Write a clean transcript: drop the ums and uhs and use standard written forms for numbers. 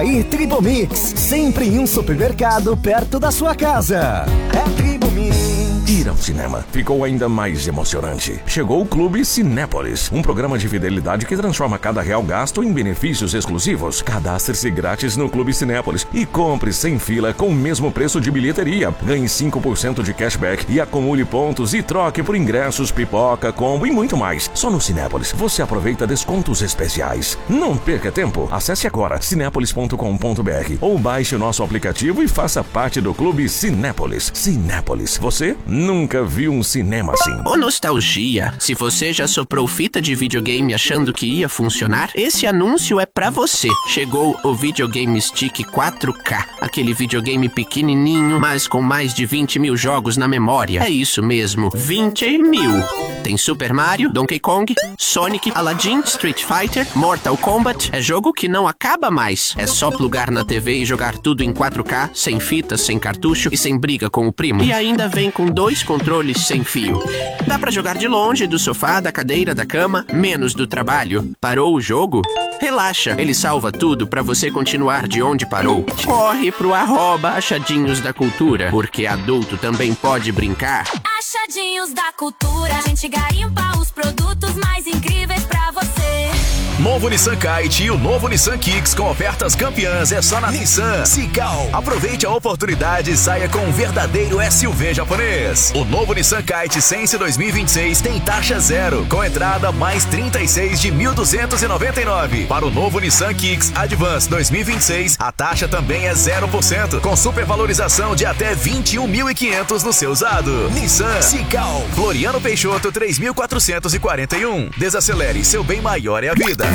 E Tribomix, sempre em um supermercado perto da sua casa. É Tribomix. Ir ao cinema ficou ainda mais emocionante. Chegou o Clube Cinépolis, um programa de fidelidade que transforma cada real gasto em benefícios exclusivos. Cadastre-se grátis no Clube Cinépolis e compre sem fila com o mesmo preço de bilheteria. Ganhe 5% de cashback e acumule pontos e troque por ingressos, pipoca, combo e muito mais. Só no Cinépolis você aproveita descontos especiais. Não perca tempo. Acesse agora cinépolis.com.br ou baixe o nosso aplicativo e faça parte do Clube Cinépolis. Cinépolis, você nunca viu um cinema assim. Ô nostalgia, se você já soprou fita de videogame achando que ia funcionar, esse anúncio é pra você. Chegou o Videogame Stick 4K, aquele videogame pequenininho, mas com mais de 20 mil jogos na memória. É isso mesmo, 20 mil. Tem Super Mario, Donkey Kong, Sonic, Aladdin, Street Fighter, Mortal Kombat. É jogo que não acaba mais. É só plugar na TV e jogar tudo em 4K, sem fita, sem cartucho e sem briga com o primo. E ainda vem com 2 controles sem fio. Dá pra jogar de longe, do sofá, da cadeira, da cama, menos do trabalho. Parou o jogo? Relaxa, ele salva tudo pra você continuar de onde parou. Corre pro @Achadinhos da Cultura, porque adulto também pode brincar. Achadinhos da Cultura, a gente garimpa os produtos mais incríveis pra você. Novo Nissan Kite e o novo Nissan Kicks com ofertas campeãs é só na Nissan Cical. Aproveite a oportunidade e saia com um verdadeiro SUV japonês. O novo Nissan Kite Sense 2026 tem taxa zero, com entrada mais 36 de 1.299. Para o novo Nissan Kicks Advance 2026, a taxa também é 0%, com supervalorização de até 21.500 no seu usado. Nissan Cical, Floriano Peixoto 3441. Desacelere, seu bem maior é a vida.